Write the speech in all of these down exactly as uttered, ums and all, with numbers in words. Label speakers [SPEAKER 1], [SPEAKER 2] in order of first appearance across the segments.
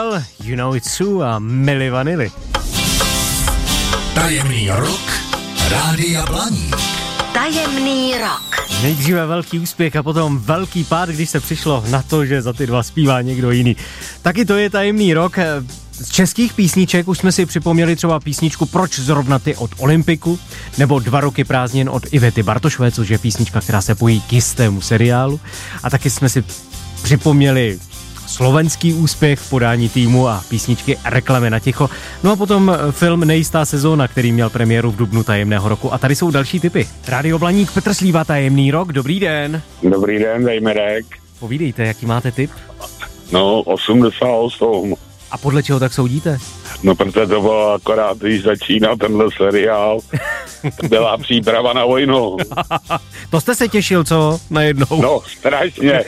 [SPEAKER 1] Adele, You Know It's True a Milli Vanilli.
[SPEAKER 2] Tajemný rok Rádia Blaník.
[SPEAKER 3] Tajemný rok.
[SPEAKER 1] Nejdříve velký úspěch a potom velký pád, když se přišlo na to, že za ty dva zpívá někdo jiný. Taky to je tajemný rok. Z českých písniček už jsme si připomněli třeba písničku Proč zrovna ty od Olympiku, nebo Dva roky prázdnin od Ivety Bartošové, což je písnička, která se pojí k jistému seriálu. A taky jsme si připomněli slovenský úspěch v podání týmu a písničky Reklamy na ticho. No a potom film Nejistá sezóna, který měl premiéru v dubnu tajemného roku. A tady jsou další tipy. Rádio Blaník, Petr Slíva, Tajemný rok, dobrý den.
[SPEAKER 4] Dobrý den, Dejmerek.
[SPEAKER 1] Povídejte, jaký máte tip?
[SPEAKER 4] No, osmdesát osm.
[SPEAKER 1] A podle čeho tak soudíte?
[SPEAKER 4] No, protože to bylo akorát, když začínal tenhle seriál. Byla příprava na vojnu.
[SPEAKER 1] To jste se těšil, co? Najednou.
[SPEAKER 4] No, strašně.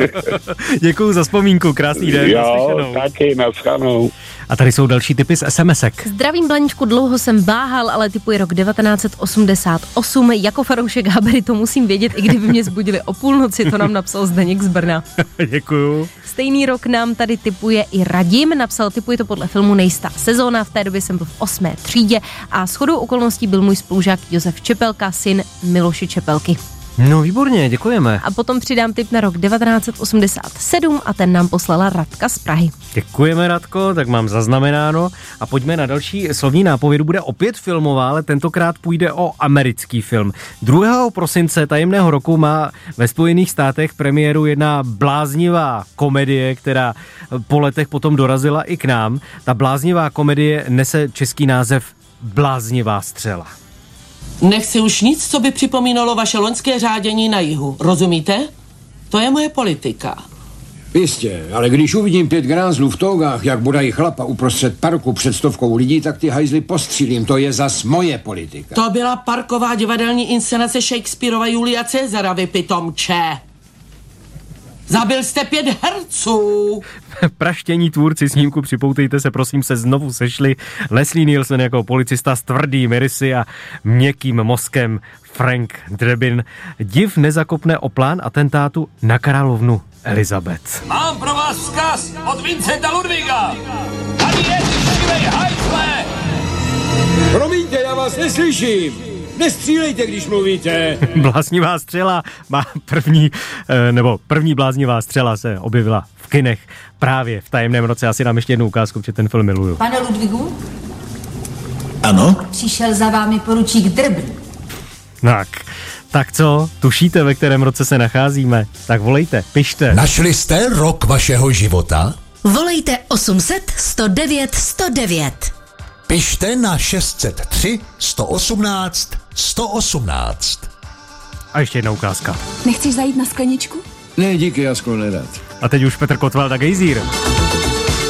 [SPEAKER 1] Děkuju za vzpomínku, krásný den.
[SPEAKER 4] Jo, taky, naschanou.
[SPEAKER 1] A tady jsou další tipy z SMSek.
[SPEAKER 5] Zdravím, Blaníčku, dlouho jsem váhal, ale typuji rok devatenáct set osmdesát osm. Jako fanoušek Habery to musím vědět, i kdyby mě zbudili o půlnoci, to nám napsal Zdeněk z Brna.
[SPEAKER 1] Děkuju.
[SPEAKER 5] Stejný rok nám tady tipuje i Radim, napsal, tipuje to podle filmu Nejistá sezóna, v té době jsem byl v osmé třídě a shodou okolností byl můj spolužák Josef Čepelka, syn Miloše Čepelky.
[SPEAKER 1] No výborně, děkujeme.
[SPEAKER 5] A potom přidám tip na rok devatenáct set osmdesát sedm a ten nám poslala Radka z Prahy.
[SPEAKER 1] Děkujeme, Radko, tak mám zaznamenáno. A pojďme na další slovní nápovědu. Bude opět filmová, ale tentokrát půjde o americký film. druhého prosince tajemného roku má ve Spojených státech premiéru jedna bláznivá komedie, která po letech potom dorazila i k nám. Ta bláznivá komedie nese český název Bláznivá střela.
[SPEAKER 6] Nechci už nic, co by připomínalo vaše loňské řádění na jihu. Rozumíte? To je moje politika.
[SPEAKER 7] Jistě, ale když uvidím pět grázlů v tougách, jak bodají chlapa uprostřed parku před stovkou lidí, tak ty hajzly postřílím. To je zas moje politika.
[SPEAKER 6] To byla parková divadelní inscenace Shakespeareova Julia Cezara, vy pitomče. Zabil jste pět herců.
[SPEAKER 1] Praštění tvůrci snímku Připoutejte se prosím se znovu sešli. Leslie Nielsen jako policista s tvrdými rysy a měkkým mozkem Frank Drebin. Div nezakopne o plán atentátu na královnu Elizabeth.
[SPEAKER 8] Mám pro vás vzkaz od Vincenta Ludviga. Tady je štivej hajzle.
[SPEAKER 7] Promiňte, já vás neslyším. Nestřílejte, když mluvíte.
[SPEAKER 1] Bláznivá střela má první, nebo první bláznivá střela se objevila v kinech právě v tajemném roce. Asi dám ještě jednu ukázku, protože ten film miluju.
[SPEAKER 9] Pane Ludvigu?
[SPEAKER 2] Ano?
[SPEAKER 9] Přišel za vámi poručík Drbn.
[SPEAKER 1] Tak, tak co? Tušíte, ve kterém roce se nacházíme? Tak volejte, pište.
[SPEAKER 2] Našli jste rok vašeho života?
[SPEAKER 3] Volejte osm set sto devět sto devět.
[SPEAKER 2] Pište na šest set tři sto osmnáct sto osmnáct.
[SPEAKER 1] A ještě jedna ukázka.
[SPEAKER 9] Nechceš zajít na skleničku?
[SPEAKER 7] Ne, díky, já skoro nerad.
[SPEAKER 1] A teď už Petr Kotwald a Gejzír.